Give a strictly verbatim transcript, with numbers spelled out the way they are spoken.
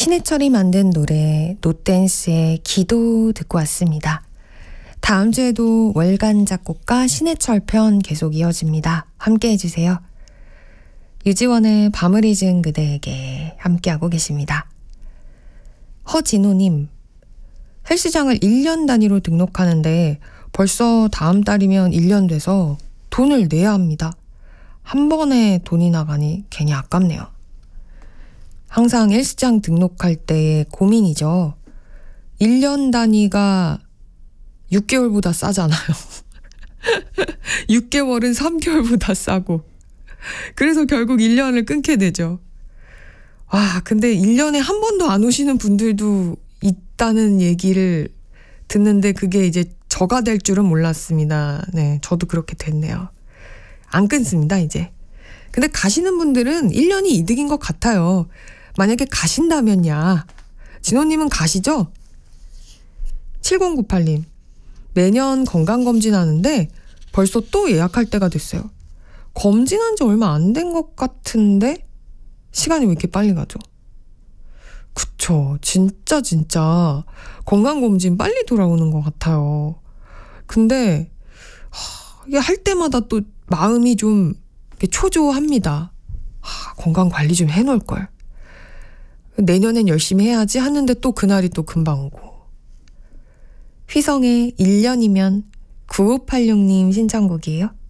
신해철이 만든 노래 노댄스의 기도 듣고 왔습니다. 다음 주에도 월간 작곡가 신해철 편 계속 이어집니다. 함께 해주세요. 유지원의 밤을 잊은 그대에게 함께하고 계십니다. 허진호님, 헬스장을 일 년 단위로 등록하는데 벌써 다음 달이면 일 년 돼서 돈을 내야 합니다. 한 번에 돈이 나가니 괜히 아깝네요. 항상 헬스장 등록할 때의 고민이죠. 일 년 단위가 육 개월보다 싸잖아요. 육 개월은 삼 개월보다 싸고. 그래서 결국 일 년을 끊게 되죠. 와, 근데 일 년에 한 번도 안 오시는 분들도 있다는 얘기를 듣는데 그게 이제 저가 될 줄은 몰랐습니다. 네, 저도 그렇게 됐네요. 안 끊습니다, 이제. 근데 가시는 분들은 일 년이 이득인 것 같아요. 만약에 가신다면야. 진호님은 가시죠? 칠공구팔님, 매년 건강검진하는데 벌써 또 예약할 때가 됐어요. 검진한 지 얼마 안 된 것 같은데 시간이 왜 이렇게 빨리 가죠? 그쵸. 진짜 진짜 건강검진 빨리 돌아오는 것 같아요. 근데 하, 이게 할 때마다 또 마음이 좀 초조합니다. 하, 건강관리 좀 해놓을걸. 내년엔 열심히 해야지 하는데 또 그날이 또 금방 오고. 휘성의 일 년이면 구오팔육님 신청곡이에요.